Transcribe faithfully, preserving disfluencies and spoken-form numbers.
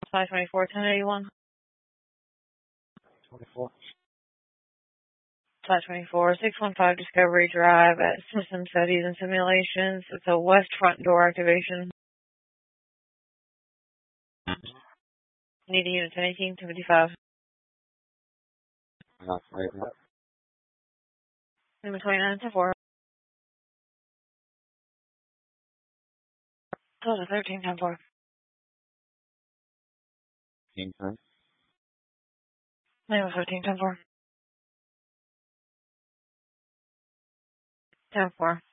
five twenty-four, ten eighty-one. twenty-four. five twenty-four, six one five Discovery Drive at System Studies and Simulations. It's a west front door activation. Need a unit ten eighteen, ten fifty-five. Not right now. Number twenty-nine, ten four. Total thirteen, ten four. fifteen times. Number fifteen, ten four. ten four.